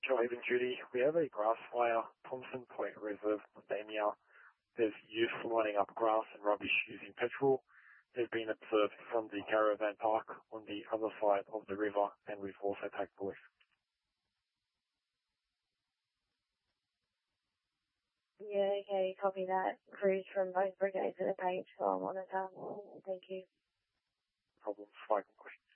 Joe Haven Judy, we have a grass fire, Thompson Point Reserve, Damia. There's youth lining up grass and rubbish using petrol. They've been observed from the caravan park on the other side of the river, and we've also tagged police. Yeah, okay, copy that. Crews from both brigades at the page, so I'm on it. Thank you. Problems, flag question.